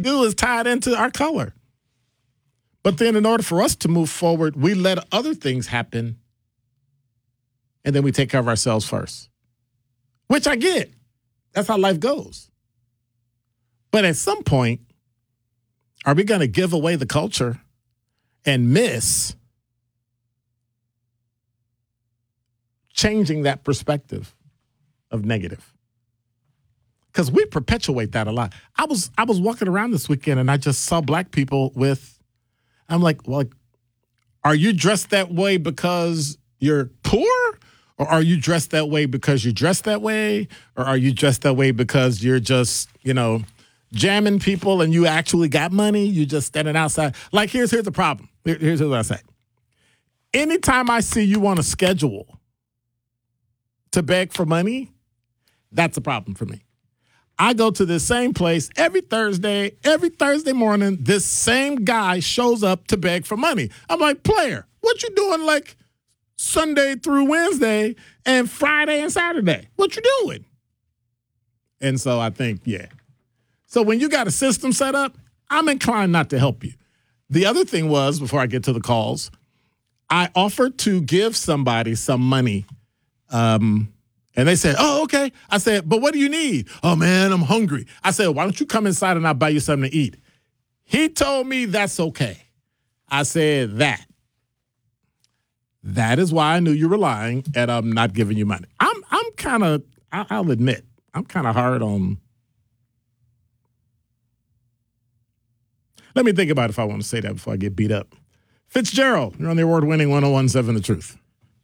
do is tied into our color. But then in order for us to move forward, we let other things happen, and then we take care of ourselves first, which I get. That's how life goes. But at some point, are we going to give away the culture and miss changing that perspective of negative? Because we perpetuate that a lot. I was walking around this weekend and I just saw black people I'm like, well, are you dressed that way because you're poor? Or are you dressed that way because you're dressed that way? Or are you dressed that way because you're just, jamming people and you actually got money? You just standing outside. Like, here's the problem. Here's what I say. Anytime I see you on a schedule to beg for money, that's a problem for me. I go to the same place every Thursday morning. This same guy shows up to beg for money. I'm like, player, what you doing like Sunday through Wednesday and Friday and Saturday? What you doing? And so I think, yeah. So when you got a system set up, I'm inclined not to help you. The other thing was, before I get to the calls, I offered to give somebody some money. And they said, oh, okay. I said, but what do you need? Oh, man, I'm hungry. I said, why don't you come inside and I'll buy you something to eat? He told me that's okay. I said that. That is why I knew you were lying and I'm not giving you money. I'm kind of, I'll admit, I'm kind of hard on. Let me think about if I want to say that before I get beat up. Fitzgerald, you're on the award-winning 101.7 The Truth.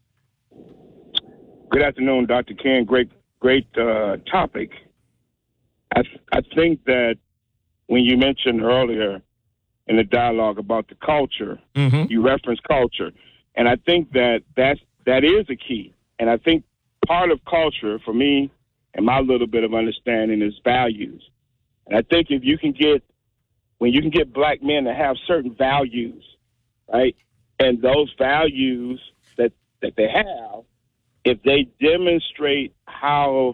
Good afternoon, Dr. Ken. Great topic. I think that when you mentioned earlier in the dialogue about the culture, you referenced culture, and I think that is a key. And I think part of culture, for me, and my little bit of understanding, is values. And I think when you can get black men to have certain values, right, and those values that they have, if they demonstrate how,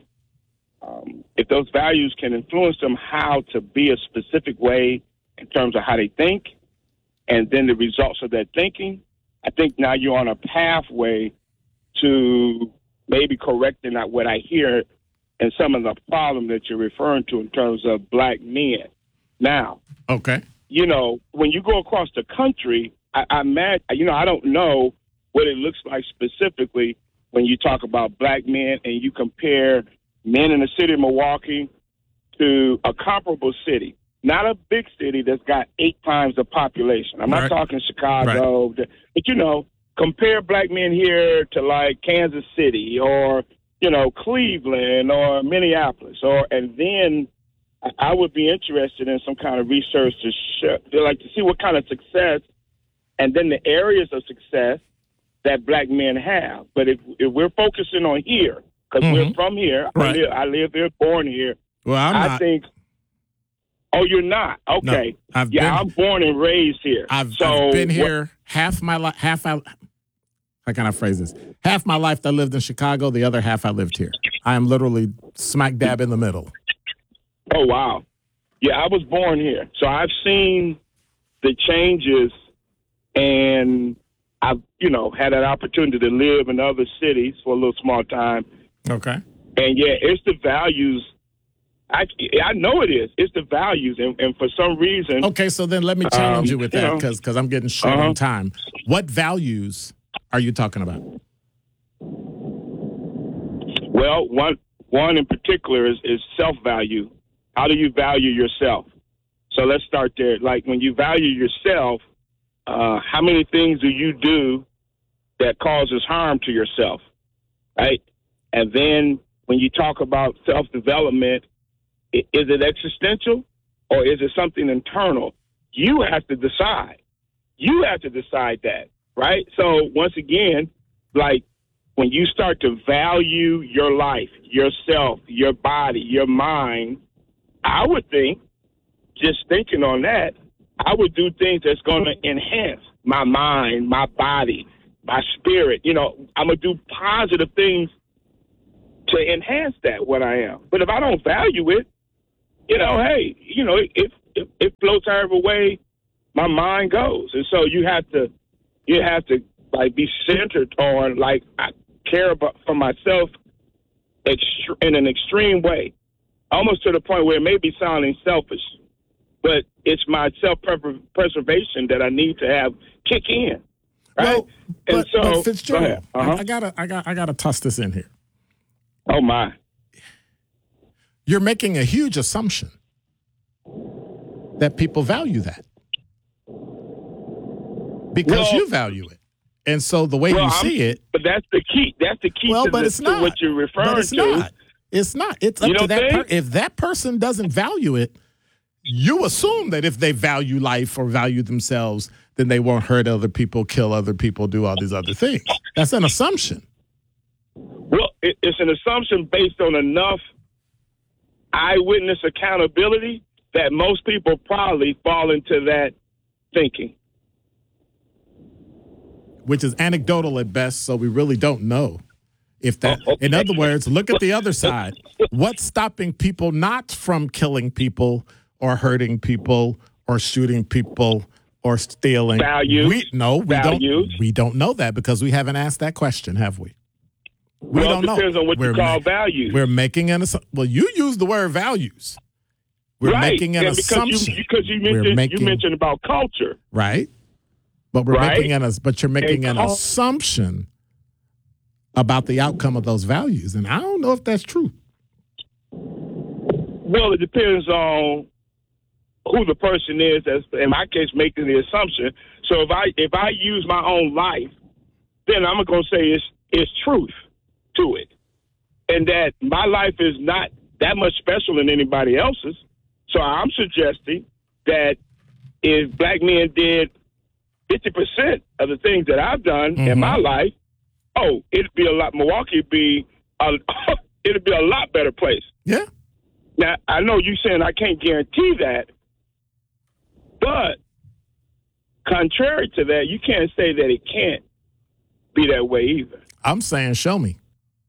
if those values can influence them how to be a specific way in terms of how they think, and then the results of that thinking, I think now you're on a pathway to maybe correcting what I hear and some of the problem that you're referring to in terms of black men. Now, okay, when you go across the country, I don't know what it looks like specifically when you talk about black men and you compare men in the city of Milwaukee to a comparable city, not a big city that's got 8 times the population. I'm not talking Chicago, but compare black men here to like Kansas City or, Cleveland or Minneapolis, and then I would be interested in some kind of research to see what kind of success and then the areas of success that black men have. But if we're focusing on here, because we're from here, right. I live here, born here. Well, I think. Oh, you're not? Okay. No, I'm born and raised here. I've been here half my life. How can I phrase this? Half my life I lived in Chicago. The other half I lived here. I am literally smack dab in the middle. Oh, wow. Yeah, I was born here. So I've seen the changes, and I've, had an opportunity to live in other cities for a little small time. Okay. And, yeah, it's the values. I know it is. It's the values. And for some reason. Okay, so then let me challenge you with that because I'm getting short on time. What values are you talking about? Well, one in particular is self-value. How do you value yourself? So let's start there. Like when you value yourself, how many things do you do that causes harm to yourself, right? And then when you talk about self-development, is it existential or is it something internal? You have to decide. You have to decide that, right? So once again, like when you start to value your life, yourself, your body, your mind, I would think, just thinking on that, I would do things that's going to enhance my mind, my body, my spirit. I'm going to do positive things to enhance that, what I am. But if I don't value it, hey, if goes however way my mind goes. And so you have to like be centered on, like, I care about for myself in an extreme way, almost to the point where it may be sounding selfish, but it's my self-preservation that I need to have kick in. Right? Well, but Fitzgerald, I gotta toss this in here. Oh my! You're making a huge assumption that people value that because you value it, and so the way you see it. But that's the key. That's the key. Well, but it's not to what you're referring but it's to. Not. It's not. It's up to that. If that person doesn't value it, you assume that if they value life or value themselves, then they won't hurt other people, kill other people, do all these other things. That's an assumption. Well, it's an assumption based on enough eyewitness accountability that most people probably fall into that thinking. Which is anecdotal at best, so we really don't know if that. In other words, look at the other side. What's stopping people not from killing people or hurting people or shooting people or stealing? Values. We don't know that because we haven't asked that question, have we? We don't know. It depends on what you call values. We're making an assumption. Well, you use the word values. We're making an assumption. Because you mentioned about culture. Right. But you're making an assumption about the outcome of those values. And I don't know if that's true. Well, it depends on who the person is that's, in my case, making the assumption. So if I use my own life, then I'm going to say it's truth to it. And that my life is not that much special than anybody else's. So I'm suggesting that if black men did 50% of the things that I've done in my life, Milwaukee would be it'd be a lot better place. Yeah. Now, I know you saying I can't guarantee that, but contrary to that, you can't say that it can't be that way either. I'm saying show me.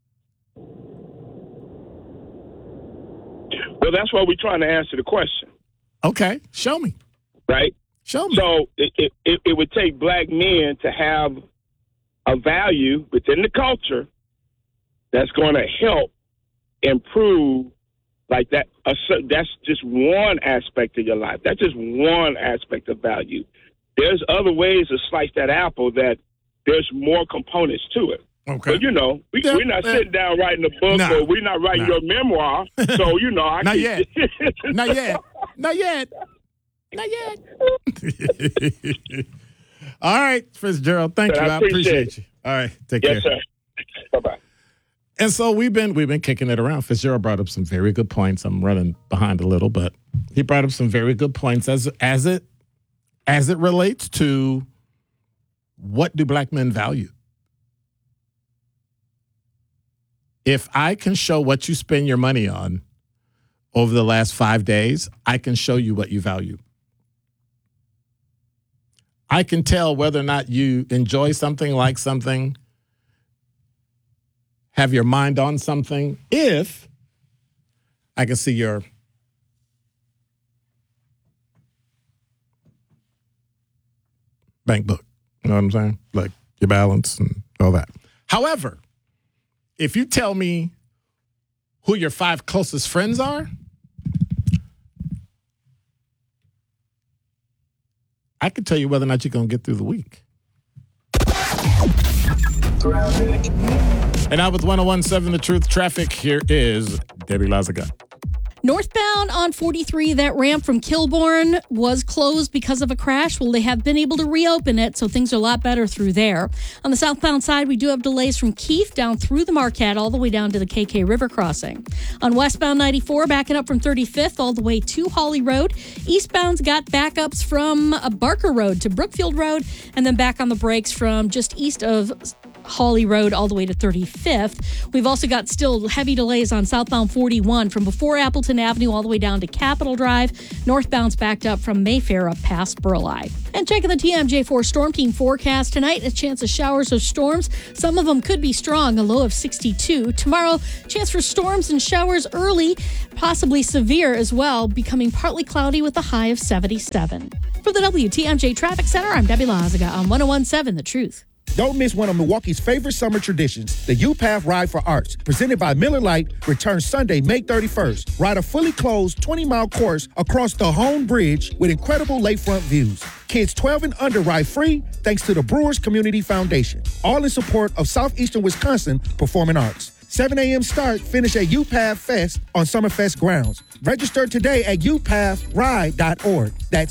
Well, that's why we're trying to answer the question. Okay, show me. Right? Show me. So it would take black men to have a value within the culture that's going to help improve like that. That's just one aspect of your life. That's just one aspect of value. There's other ways to slice that apple that there's more components to it. Okay. But, we're not sitting down writing a book or we're not writing your memoir. So, I Not yet. Not yet. Not yet. Not yet. All right, Fitzgerald. Thank you. I appreciate you. All right. Take care. Yes, sir. Bye-bye. And so we've been kicking it around. Fitzgerald brought up some very good points. I'm running behind a little, but he brought up some very good points as it relates to what do black men value. If I can show what you spend your money on over the last 5 days, I can show you what you value. I can tell whether or not you enjoy something, like something, have your mind on something, if I can see your bank book. You know what I'm saying? Like your balance and all that. However, if you tell me who your 5 closest friends are, I can tell you whether or not you're going to get through the week. And now with 101.7 The Truth Traffic, here is Debbie Lazaga. Northbound on 43, that ramp from Kilbourne was closed because of a crash. Well, they have been able to reopen it, so things are a lot better through there. On the southbound side, we do have delays from Keefe down through the Marquette all the way down to the KK River crossing. On westbound 94, backing up from 35th all the way to Hawley Road. Eastbound's got backups from Barker Road to Brookfield Road, and then back on the brakes from just east of Hawley Road all the way to 35th. We've also got still heavy delays on southbound 41 from before Appleton Avenue all the way down to Capitol Drive. Northbound's backed up from Mayfair up past Burleigh. And checking the TMJ4 Storm Team forecast tonight, a chance of showers or storms. Some of them could be strong, a low of 62. Tomorrow, chance for storms and showers early, possibly severe as well, becoming partly cloudy with a high of 77. For the WTMJ Traffic Center, I'm Debbie Lazaga on 101.7 The Truth. Don't miss one of Milwaukee's favorite summer traditions, the U-Path Ride for Arts, presented by Miller Lite, returns Sunday, May 31st. Ride a fully closed 20-mile course across the Hone Bridge with incredible lakefront views. Kids 12 and under ride free thanks to the Brewers Community Foundation. All in support of Southeastern Wisconsin Performing Arts. 7 a.m. start, finish at U-Path Fest on Summerfest grounds. Register today at upathride.org. That's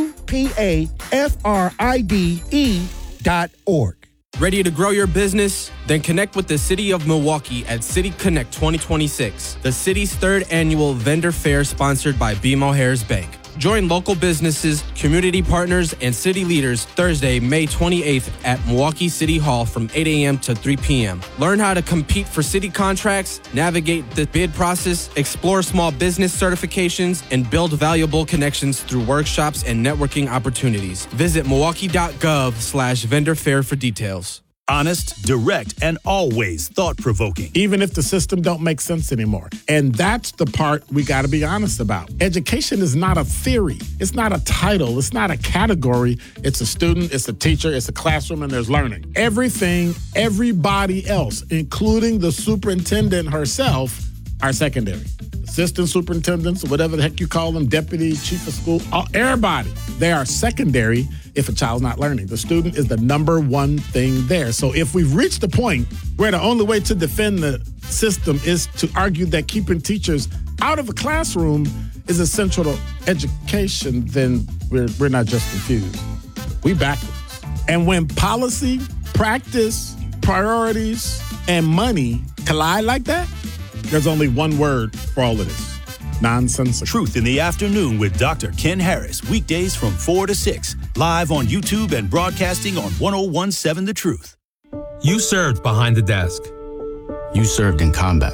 upathride.org. Ready to grow your business? Then connect with the City of Milwaukee at City Connect 2026, the city's third annual vendor fair sponsored by BMO Harris Bank. Join local businesses, community partners, and city leaders Thursday, May 28th at Milwaukee City Hall from 8 a.m. to 3 p.m. Learn how to compete for city contracts, navigate the bid process, explore small business certifications, and build valuable connections through workshops and networking opportunities. Visit milwaukee.gov/vendor fair for details. Honest, direct, and always thought-provoking. Even if the system don't make sense anymore. And that's the part we got to be honest about. Education is not a theory. It's not a title. It's not a category. It's a student, it's a teacher, it's a classroom, and there's learning. Everything, everybody else, including the superintendent herself, are secondary. Assistant superintendents, or whatever the heck you call them, deputy, chief of school, everybody, they are secondary if a child's not learning. The student is the number one thing there. So if we've reached the point where the only way to defend the system is to argue that keeping teachers out of a classroom is essential to education, then we're not just confused. We backwards. And when policy, practice, priorities, and money collide like that, there's only one word for all of this: nonsensical. Truth in the Afternoon with Dr. Ken Harris, weekdays from 4 to 6, live on YouTube and broadcasting on 101.7 The Truth. You served behind the desk. You served in combat.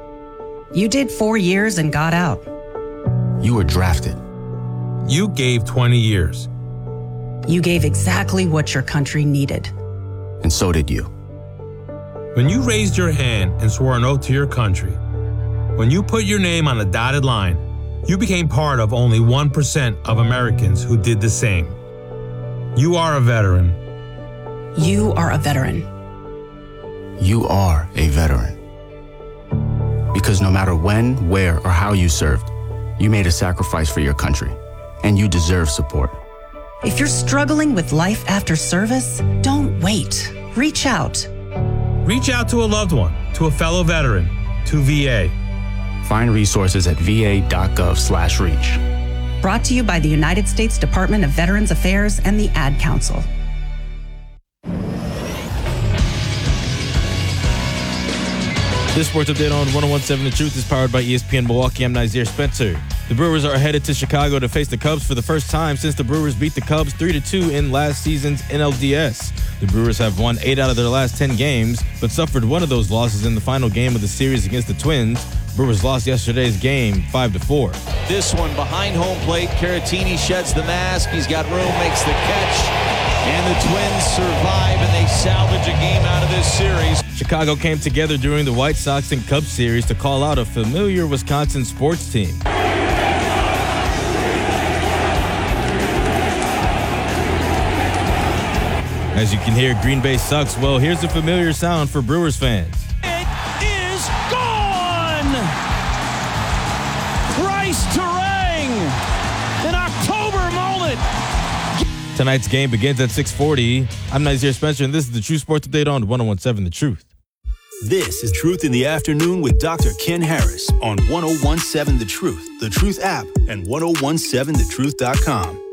You did 4 years and got out. You were drafted. You gave 20 years. You gave exactly what your country needed. And so did you. When you raised your hand and swore an oath to your country, when you put your name on a dotted line, you became part of only 1% of Americans who did the same. You are a veteran. You are a veteran. You are a veteran. Because no matter when, where, or how you served, you made a sacrifice for your country, and you deserve support. If you're struggling with life after service, don't wait. Reach out. Reach out to a loved one, to a fellow veteran, to VA. Find resources at va.gov/reach. Brought to you by the United States Department of Veterans Affairs and the Ad Council. This sports update on 101.7 The Truth is powered by ESPN Milwaukee. I'm Nazir Spencer. The Brewers are headed to Chicago to face the Cubs for the first time since the Brewers beat the Cubs 3-2 in last season's NLDS. The Brewers have won 8 out of their last 10 games, but suffered one of those losses in the final game of the series against the Twins. Brewers lost yesterday's game 5-4. This one behind home plate. Caratini sheds the mask. He's got room, makes the catch. And the Twins survive, and they salvage a game out of this series. Chicago came together during the White Sox and Cubs series to call out a familiar Wisconsin sports team. As you can hear, Green Bay sucks. Well, here's a familiar sound for Brewers fans. It is gone! Price Terang! An October moment! Tonight's game begins at 6:40. I'm Nazir Spencer, and this is the True Sports Update on 101.7 The Truth. This is Truth in the Afternoon with Dr. Ken Harris on 101.7 The Truth app, and 1017thetruth.com.